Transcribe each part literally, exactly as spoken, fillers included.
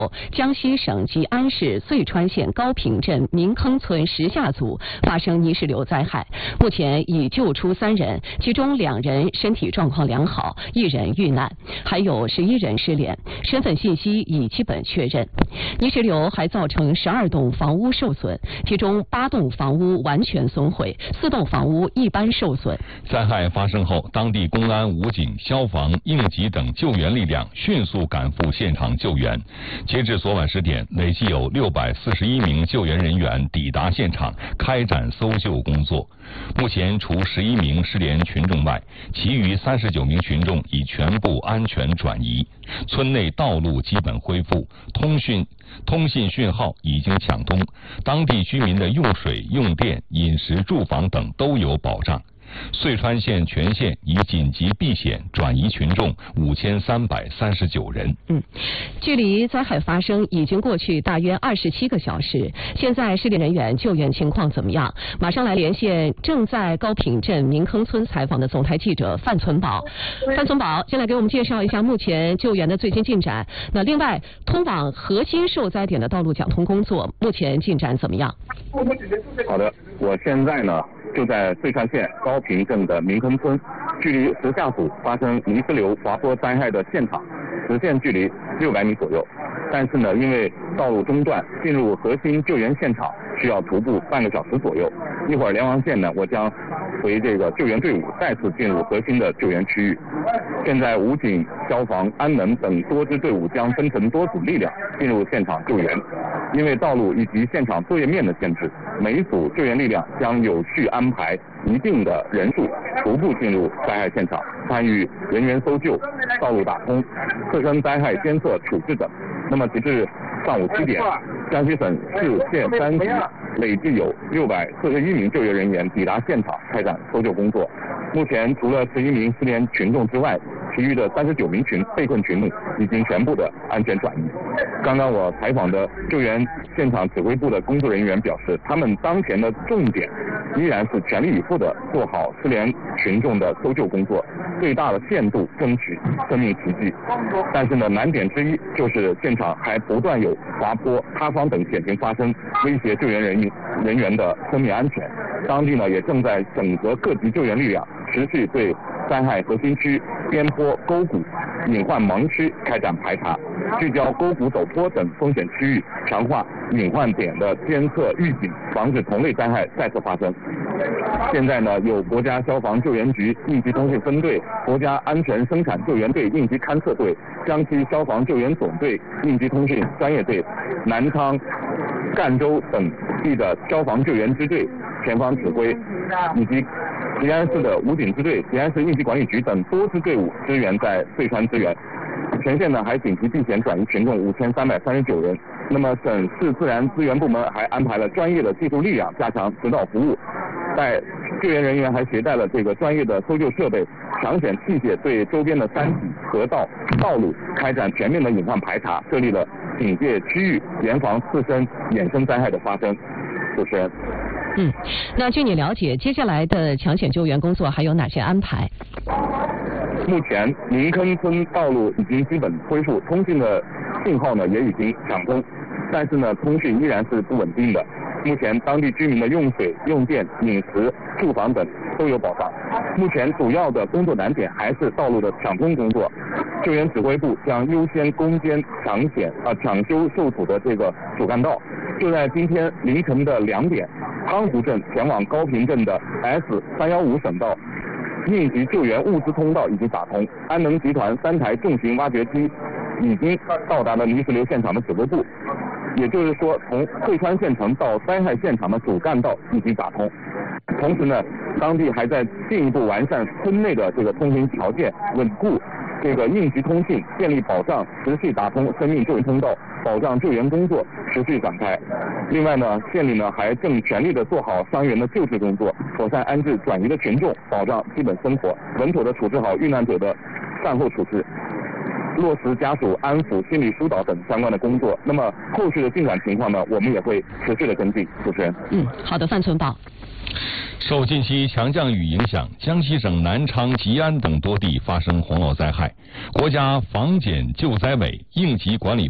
江西省吉安市遂川县高坪镇民坑村石下组发生泥石流灾害，目前已救出三人，其中两人身体状况良好，一人遇难，还有十一人失联，身份信息已基本确认。泥石流还造成十二栋房屋受损，其中八栋房屋完全损毁，四栋房屋一般受损。 灾害发生后，当地公安、武警、消防、应急等救援力量迅速赶赴现场救援。截至昨晚十点，累计有六百四十一名救援人员抵达现场，开展搜救工作。目前，除十一名失联群众外，其余三十九名群众已全部安全转移。村内道路基本恢复，通讯通信讯号已经抢通，当地居民的用水、用电、饮食、住房等都有保障。遂川县全县已紧急避险转移群众五千三百三十九人。 嗯，距离灾害发生已经过去大约二十七个小时，现在失联人员救援情况怎么样？马上来连线正在高坪镇民坑村采访的总台记者范存宝。范存宝，先来给我们介绍一下目前救援的最新进展。那另外，通往核心受灾点的道路讲通工作目前进展怎么样？ 好的，我现在呢就在遂川县高坪镇的民坑村，距离石下组发生泥石流滑坡灾害的现场直线距离六百米左右。但是呢，因为道路中断，进入核心救援现场需要徒步半个小时左右。一会儿连王县呢，我将随这个救援队伍再次进入核心的救援区域。现在武警、消防、安能等多支队伍将分成多组力量进入现场救援。因为道路以及现场作业面的限制，每一组救援力量将有序安排一定的人数徒步进入灾害现场，参与人员搜救、道路打通、自身灾害监测处置等。那么截至上午七点，江西省市县三级累计有六百四十一名救援人员抵达现场开展搜救工作。目前除了十一名失联群众之外，其余的三十九名群被困群众已经全部的安全转移。刚刚我采访的救援现场指挥部的工作人员表示，他们当前的重点依然是全力以赴的做好失联群众的搜救工作，最大的限度争取生命奇迹。但是呢，难点之一就是现场还不断有滑坡、塌方等险情发生，威胁救援人人员的生命安全。当地呢也正在整合各级救援力量，持续对灾害核心区、边坡、沟谷、隐患盲区开展排查，聚焦沟谷陡坡等风险区域，强化隐患点的监测预警，防止同类灾害再次发生。现在呢，有国家消防救援局应急通讯分队、国家安全生产救援队应急勘测队、江西消防救援总队应急通讯专业队、南昌、赣州等地的消防救援支队前方指挥，以及吉安市的武警支队、吉安市应急管理局等多支队伍支援在遂川支援。全县呢还紧急避险转移群众五千三百三十九人。那么省市自然资源部门还安排了专业的技术力量加强指导服务，在救援人员还携带了这个专业的搜救设备、抢险器械，对周边的山体、河道、道路开展全面的隐患排查，设立了警戒区域，严防次生衍生灾害的发生。主持人。 嗯，那据你了解，接下来的抢险救援工作还有哪些安排？ 目前民坑村道路已经基本恢复，通讯的信号呢也已经抢通，但是呢通讯依然是不稳定的。目前当地居民的用水、用电、饮食、住房等都有保障。目前主要的工作难点还是道路的抢通工作。救援指挥部将优先攻坚抢险啊抢修受阻的这个主干道。就在今天凌晨的两点，康湖镇前往高坪镇的 S 三一五省道应急救援物资通道已经打通，安能集团三台重型挖掘机已经到达了泥石流现场的指挥部。也就是说，从遂川县城到灾害现场的主干道已经打通。同时呢，当地还在进一步完善村内的这个通行条件，稳固这个应急通信，建立保障，持续打通生命救援通道，保障救援工作持续展开。另外呢，县里呢还正全力的做好伤员的救治工作，妥善安置转移的群众，保障基本生活，稳妥的处置好遇难者的善后处置，落实家属安抚、心理疏导等相关的工作。那么后续的进展情况呢，我们也会持续的跟进。主持人， 嗯，好的，范存宝。 受近期强降雨影响，江西省南昌、吉安等多地发生洪涝灾害。国家防减救灾委、应急管理部、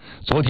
昨天。